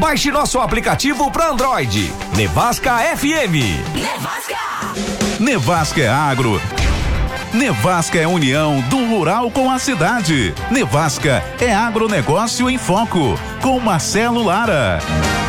Baixe nosso aplicativo para Android. Nevasca FM. Nevasca é agro. Nevasca é união do rural com a cidade. Nevasca é agronegócio em foco, com Marcelo Lara.